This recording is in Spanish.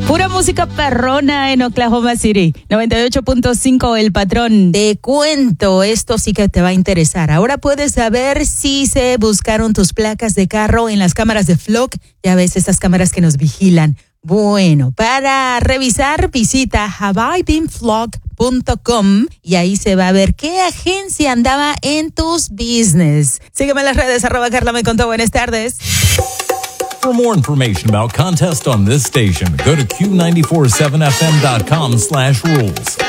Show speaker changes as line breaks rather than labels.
Pura música perrona en Oklahoma City. 98.5 El Patrón. Te cuento, esto sí que te va a interesar. Ahora puedes saber si se buscaron tus placas de carro en las cámaras de Flock. Ya ves, estas cámaras que nos vigilan. Bueno, para revisar, visita haveibeenflock.com y ahí se va a ver qué agencia andaba en tus business. Sígueme en las redes, @Carla me contó. Buenas tardes.
For more information about contests on this station, go to Q947fm.com/rules.